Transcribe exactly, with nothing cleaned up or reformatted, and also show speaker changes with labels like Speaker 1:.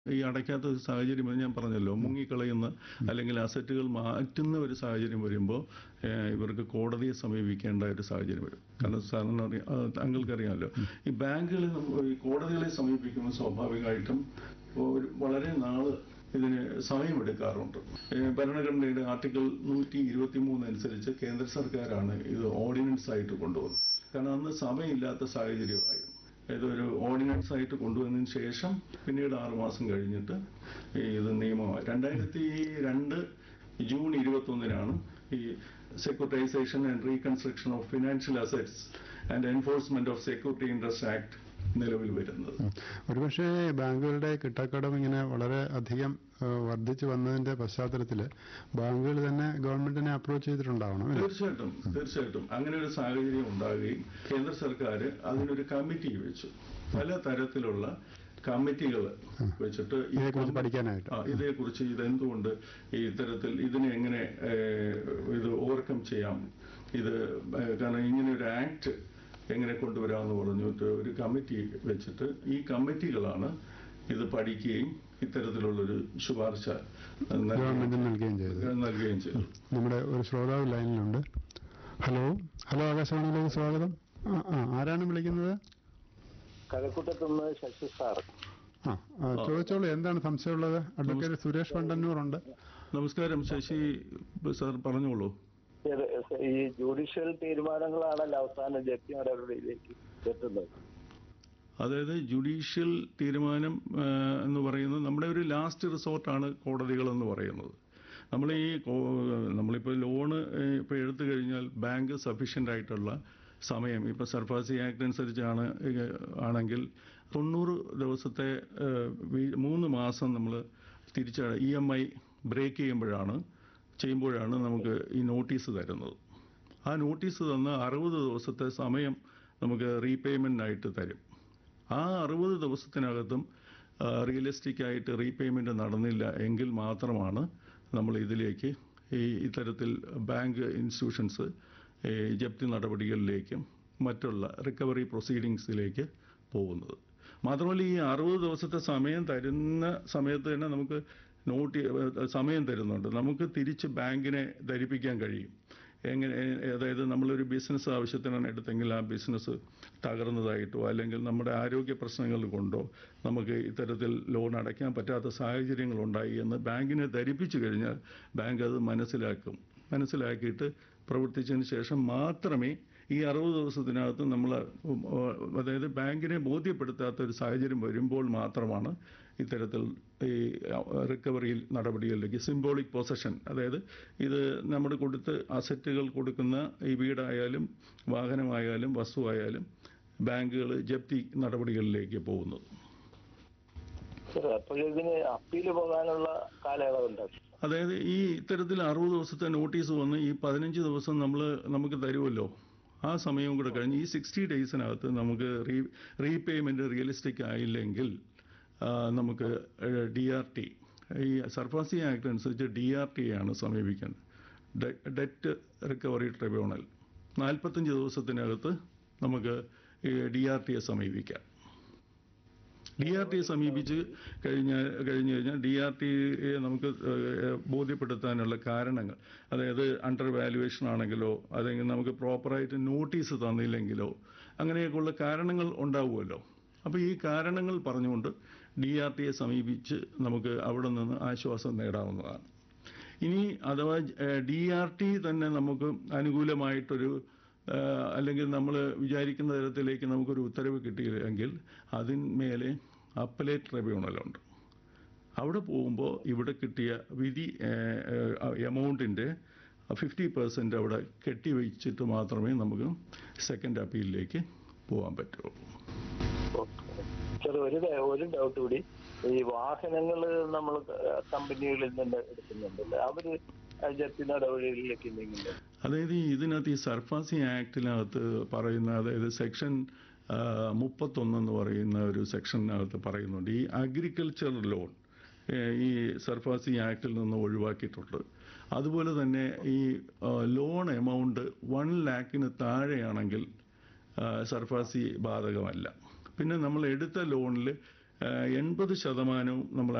Speaker 1: ഈ അടയ്ക്കാത്ത ഒരു സാഹചര്യം ഞാൻ പറഞ്ഞല്ലോ, മുങ്ങിക്കളയുന്ന അല്ലെങ്കിൽ അസറ്റുകൾ മാറ്റുന്ന ഒരു സാഹചര്യം വരുമ്പോൾ ഇവർക്ക് കോടതിയെ സമീപിക്കേണ്ട ഒരു സാഹചര്യം വരും. കാരണം സാറിന് അറിയാം, താങ്കൾക്കറിയാമല്ലോ, ഈ ബാങ്കുകളെ ഈ കോടതികളെ സമീപിക്കുമ്പോൾ സ്വാഭാവികമായിട്ടും ഒരു വളരെ നാള് ഇതിന് സമയമെടുക്കാറുണ്ട്. ഭരണഘടനയുടെ ആർട്ടിക്കിൾ നൂറ്റി ഇരുപത്തി മൂന്ന് അനുസരിച്ച് കേന്ദ്ര സർക്കാരാണ് ഇത് ഓർഡിനൻസ് ആയിട്ട് കൊണ്ടുവന്നത്. കാരണം അന്ന് സമയമില്ലാത്ത സാഹചര്യമായിരുന്നു. ഇതൊരു ഓർഡിനൻസ് ആയിട്ട് കൊണ്ടുവന്നതിന് ശേഷം പിന്നീട് ആറുമാസം കഴിഞ്ഞിട്ട് ഇത് നിയമമായി. രണ്ടായിരത്തി രണ്ട് ജൂൺ ഇരുപത്തി ഒന്നിനാണ് ഈ securitisation and reconstruction of financial assets and enforcement of security interest act നിലവിൽ വരുന്നത്.
Speaker 2: ഒരുപക്ഷെ ബാങ്കുകളുടെ കിട്ടാക്കടം ഇങ്ങനെ വളരെ അധികം വർദ്ധിച്ചു വന്നതിന്റെ പശ്ചാത്തലത്തിൽ ബാങ്കുകൾ തന്നെ ഗവൺമെന്റിനെ അപ്രോച്ച് ചെയ്തിട്ടുണ്ടാവണം.
Speaker 1: തീർച്ചയായിട്ടും തീർച്ചയായിട്ടും അങ്ങനെ ഒരു സാഹചര്യം ഉണ്ടാകുകയും കേന്ദ്ര സർക്കാർ അതിനൊരു കമ്മിറ്റി വെച്ചു. പല തരത്തിലുള്ള കമ്മിറ്റികൾ വെച്ചിട്ട്
Speaker 2: ഇതേക്കുറിച്ച് പഠിക്കാനായിട്ട്
Speaker 1: ഇതേക്കുറിച്ച് ഇതെന്തുകൊണ്ട് ഈ ഇത്തരത്തിൽ ഇതിനെ എങ്ങനെ ഇത് ഓവർകം ചെയ്യാം, ഇത് കാരണം ഇങ്ങനെ ഒരു ആക്ട് എങ്ങനെ കൊണ്ടുവരാമെന്ന് പറഞ്ഞിട്ട് ഒരു കമ്മിറ്റി വെച്ചിട്ട് ഈ കമ്മിറ്റികളാണ് ഇത് പഠിക്കുകയും ഇത്തരത്തിലുള്ളൊരു ശുപാർശ
Speaker 2: ഗവൺമെന്റിന് നൽകുകയും ചെയ്തു
Speaker 1: നൽകുകയും ചെയ്തു
Speaker 2: നമ്മുടെ ഒരു ശ്രോതാവ് ലൈനിലുണ്ട്. ഹലോ ഹലോ ആകാശവാണിയിലേക്ക് സ്വാഗതം. ആ ആരാണ് വിളിക്കുന്നത്?
Speaker 3: കഴക്കൂട്ടത്തുനിന്ന് ശശി സാർ.
Speaker 2: ആ ചോദിച്ചോളൂ, എന്താണ് സംശയമുള്ളത്? അഡ്വക്കേറ്റ് സുരേഷ് വണ്ടന്നൂറുണ്ട്.
Speaker 1: നമസ്കാരം ശശി സാർ, പറഞ്ഞോളൂ.
Speaker 3: ഈ ജുഡീഷ്യൽ തീരുമാനങ്ങളാണല്ലോ അവസാനം ജപ്തി നടപടിയിലേക്ക് എത്തുന്നത്.
Speaker 1: അതായത് ജുഡീഷ്യൽ തീരുമാനം എന്ന് പറയുന്നത് നമ്മുടെ ഒരു ലാസ്റ്റ് റിസോർട്ടാണ് കോടതികൾ എന്ന് പറയുന്നത്. നമ്മൾ ഈ നമ്മളിപ്പോൾ ലോണ് ഇപ്പോൾ എടുത്തു കഴിഞ്ഞാൽ ബാങ്ക് സഫീഷ്യൻ്റ് ആയിട്ടുള്ള സമയം ഇപ്പോൾ സർഫാസി ആക്ട് അനുസരിച്ചാണ് ആണെങ്കിൽ തൊണ്ണൂറ് ദിവസത്തെ മൂന്ന് മാസം നമ്മൾ തിരിച്ച ഇ എം ഐ ബ്രേക്ക് ചെയ്യുമ്പോഴാണ് ചെയ്യുമ്പോഴാണ് നമുക്ക് ഈ നോട്ടീസ് തരുന്നത്. ആ നോട്ടീസ് തന്ന് അറുപത് ദിവസത്തെ സമയം നമുക്ക് റീപേയ്മെൻറ്റിനായിട്ട് തരും. ആ അറുപത് ദിവസത്തിനകത്തും റിയലിസ്റ്റിക് ആയിട്ട് റീപേയ്മെൻറ്റ് നടന്നില്ല എങ്കിൽ മാത്രമാണ് നമ്മൾ ഇതിലേക്ക് ഈ ഇത്തരത്തിൽ ബാങ്ക് ഇൻസ്റ്റിറ്റ്യൂഷൻസ് ഈ ജപ്തി നടപടികളിലേക്കും മറ്റുള്ള റിക്കവറി പ്രൊസീഡിങ്സിലേക്ക് പോകുന്നത്. മാത്രമല്ല ഈ അറുപത് ദിവസത്തെ സമയം തരുന്ന സമയത്ത് തന്നെ നമുക്ക് നോട്ടി സമയം തരുന്നുണ്ട്. നമുക്ക് തിരിച്ച് ബാങ്കിനെ ധരിപ്പിക്കാൻ കഴിയും. എങ്ങനെ, അതായത് നമ്മളൊരു ബിസിനസ് ആവശ്യത്തിനാണ് എടുത്തെങ്കിൽ ആ ബിസിനസ് തകർന്നതായിട്ടോ അല്ലെങ്കിൽ നമ്മുടെ ആരോഗ്യ പ്രശ്നങ്ങൾ കൊണ്ടോ നമുക്ക് ഇത്തരത്തിൽ ലോൺ അടയ്ക്കാൻ പറ്റാത്ത സാഹചര്യങ്ങളുണ്ടായി എന്ന് ബാങ്കിനെ ധരിപ്പിച്ചു കഴിഞ്ഞാൽ ബാങ്ക് അത് മനസ്സിലാക്കും. മനസ്സിലാക്കിയിട്ട് പ്രവർത്തിച്ചതിന് ശേഷം മാത്രമേ ഈ അറുപത് ദിവസത്തിനകത്ത് നമ്മൾ, അതായത് ബാങ്കിനെ ബോധ്യപ്പെടുത്താത്ത ഒരു സാഹചര്യം വരുമ്പോൾ മാത്രമാണ് ഇത്തരത്തിൽ ഈ റിക്കവറി നടപടികളിലേക്ക് സിംബോളിക് പൊസഷൻ, അതായത് ഇത് നമ്മൾ കൊടുത്ത് അസറ്റുകൾ കൊടുക്കുന്ന ഈ വീടായാലും വാഹനമായാലും വസ്തുവായാലും ബാങ്കുകൾ ജപ്തി നടപടികളിലേക്ക് പോകുന്നത്.
Speaker 3: അപ്പീല് പോകാനുള്ള കാലയളവുണ്ട്.
Speaker 1: അതായത് ഈ ഇത്തരത്തിൽ അറുപത് ദിവസത്തെ നോട്ടീസ് വന്ന് ഈ പതിനഞ്ച് ദിവസം നമ്മൾ നമുക്ക് തരുമല്ലോ, ആ സമയവും കൂടെ കഴിഞ്ഞ് ഈ സിക്സ്റ്റി ഡേയ്സിനകത്ത് നമുക്ക് റീ റീപേയ്മെൻറ്റ് റിയലിസ്റ്റിക് ആയില്ലെങ്കിൽ നമുക്ക് ഡി ആർ ടി, ഈ സർഫാസി ആക്ട് അനുസരിച്ച് ഡി ആർ ടി ആണ് സമീപിക്കുന്നത്, ഡെറ്റ് റിക്കവറി ട്രിബ്യൂണൽ. നാൽപ്പത്തഞ്ച് ദിവസത്തിനകത്ത് നമുക്ക് ഈ ഡി ആർ ടിയെ സമീപിക്കാം. ഡി ആർ ടിയെ സമീപിച്ച് കഴിഞ്ഞ കഴിഞ്ഞു കഴിഞ്ഞാൽ ഡി ആർ ടിയെ നമുക്ക് ബോധ്യപ്പെടുത്താനുള്ള കാരണങ്ങൾ, അതായത് അണ്ടർ വാല്യുവേഷൻ ആണെങ്കിലോ അല്ലെങ്കിൽ നമുക്ക് പ്രോപ്പറായിട്ട് നോട്ടീസ് തന്നില്ലെങ്കിലോ അങ്ങനെയൊക്കെയുള്ള കാരണങ്ങൾ ഉണ്ടാവുമല്ലോ. അപ്പോൾ ഈ കാരണങ്ങൾ പറഞ്ഞുകൊണ്ട് ഡി ആർ ടിയെ സമീപിച്ച് നമുക്ക് അവിടെ നിന്ന് ആശ്വാസം നേടാവുന്നതാണ്. ഇനി അഥവാ ഡി ആർ ടി തന്നെ നമുക്ക് അനുകൂലമായിട്ടൊരു അല്ലെങ്കിൽ നമ്മൾ വിചാരിക്കുന്ന തരത്തിലേക്ക് നമുക്കൊരു ഉത്തരവ് കിട്ടിയില്ലെങ്കിൽ അതിന്മേലെ അപ്പലേറ്റ് ട്രിബ്യൂണലുണ്ട്. അവിടെ പോകുമ്പോൾ ഇവിടെ കിട്ടിയ വിധി എമൗണ്ടിൻ്റെ ഫിഫ്റ്റി പെർസെൻറ്റ് അവിടെ കെട്ടിവെച്ചിട്ട് മാത്രമേ നമുക്ക് സെക്കൻഡ് അപ്പീലിലേക്ക് പോകാൻ പറ്റുള്ളൂ.
Speaker 3: ഒരു ഒരു ഡൗട്ട് കൂടി, ഈ വാഹനങ്ങൾ നമ്മൾ കമ്പനികളിൽ നിന്ന് എടുക്കുന്നുണ്ടല്ലോ, അവര് ജപ്തി നടപടികളിലേക്ക് എന്തെങ്കിലും?
Speaker 1: അതായത് ഇതിനകത്ത് ഈ സർഫാസി ആക്ടിനകത്ത് പറയുന്ന, അതായത് സെക്ഷൻ മുപ്പത്തൊന്നെന്ന് പറയുന്ന ഒരു സെക്ഷനകത്ത് പറയുന്നുണ്ട് ഈ അഗ്രികൾച്ചർ ലോൺ ഈ സർഫാസി ആക്ടിൽ നിന്ന് ഒഴിവാക്കിയിട്ടുണ്ട്. അതുപോലെ തന്നെ ഈ ലോൺ എമൗണ്ട് വൺ ലാക്കിന് താഴെയാണെങ്കിൽ സർഫാസി ബാധകമല്ല. പിന്നെ നമ്മൾ എടുത്ത ലോണിൽ എൺപത് ശതമാനവും നമ്മൾ